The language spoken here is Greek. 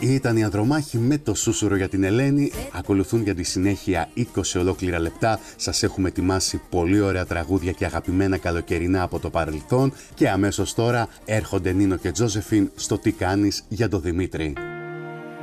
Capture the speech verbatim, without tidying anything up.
Ήταν η Ανδρομάχη με το Σούσουρο για την Ελένη. Ακολουθούν για τη συνέχεια είκοσι ολόκληρα λεπτά. Σας έχουμε ετοιμάσει πολύ ωραία τραγούδια και αγαπημένα καλοκαιρινά από το παρελθόν. Και αμέσως τώρα έρχονται Νίνο και Τζόζεφιν στο Τι κάνεις για το Δημήτρη.